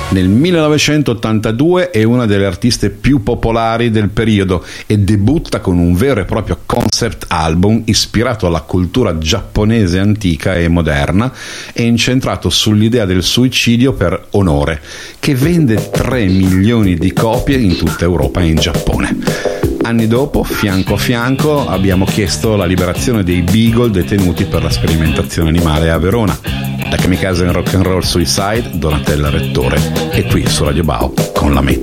Nel 1982 è una delle artiste più popolari del periodo e debutta con un vero e proprio concept album ispirato alla cultura giapponese antica e moderna e incentrato sull'idea del suicidio per onore, che vende 3 milioni di copie in tutta Europa e in Giappone. Anni dopo, fianco a fianco, abbiamo chiesto la liberazione dei Beagle detenuti per la sperimentazione animale a Verona. Da Kamikaze in Rock and Roll Suicide, Donatella Rettore, e qui su Radio Bao con La Meta.